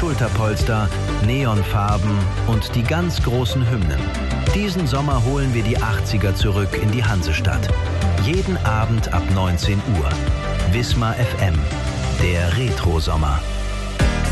Schulterpolster, Neonfarben und die ganz großen Hymnen. Diesen Sommer holen wir die 80er zurück in die Hansestadt. Jeden Abend ab 19 Uhr. Wismar FM, der Retro-Sommer.